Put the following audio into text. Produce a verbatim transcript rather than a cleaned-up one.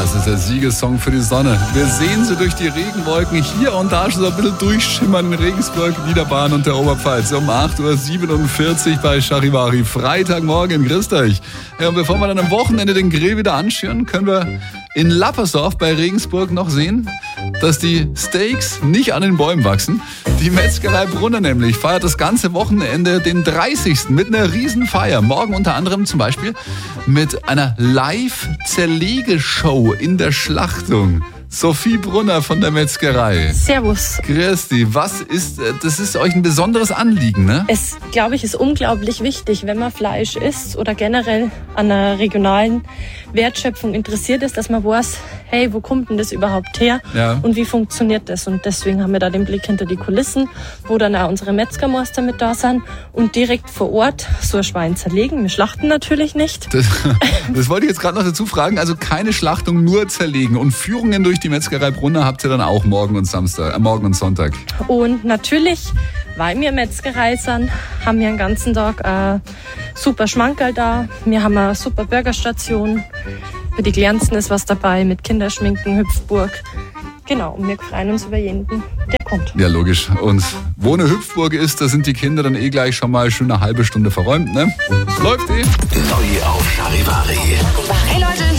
Das ist der Siegessong für die Sonne. Wir sehen sie durch die Regenwolken hier und da schon so ein bisschen durchschimmern in Regensburg, Niederbayern und der Oberpfalz. Um acht Uhr siebenundvierzig bei Charivari. Freitagmorgen, grüßt euch. Ja, und bevor wir dann am Wochenende den Grill wieder anschüren, können wir in Lappersdorf bei Regensburg noch sehen, dass die Steaks nicht an den Bäumen wachsen. Die Metzgerei Brunner nämlich feiert das ganze Wochenende den dreißigsten mit einer Riesenfeier. Morgen unter anderem zum Beispiel mit einer Live-Zerlegeshow in der Schlachtung. Sophie Brunner von der Metzgerei. Servus. Grüß dich. Was ist, das ist euch ein besonderes Anliegen, ne? Es, glaube ich, ist unglaublich wichtig, wenn man Fleisch isst oder generell an einer regionalen Wertschöpfung interessiert ist, dass man weiß, hey, wo kommt denn das überhaupt her? Ja. Und wie funktioniert das? Und deswegen haben wir da den Blick hinter die Kulissen, wo dann auch unsere Metzgermeister mit da sind und direkt vor Ort so ein Schwein zerlegen. Wir schlachten natürlich nicht. Das, das wollte ich jetzt gerade noch dazu fragen. Also keine Schlachtung, nur zerlegen. Und Führungen durch die Metzgerei Brunner habt ihr dann auch morgen und Samstag, äh, morgen und Sonntag. Und natürlich, weil wir Metzgerei sind, haben wir den ganzen Tag äh, super Schmankerl da. Wir haben eine super Burgerstation. Für die Kleinsten ist was dabei mit Kinderschminken, Hüpfburg. Genau, und wir freuen uns über jeden, der kommt. Ja, logisch. Und wo eine Hüpfburg ist, da sind die Kinder dann eh gleich schon mal schon eine halbe Stunde verräumt, ne? Läuft eh. Neu auf Charivari. Hey Leute,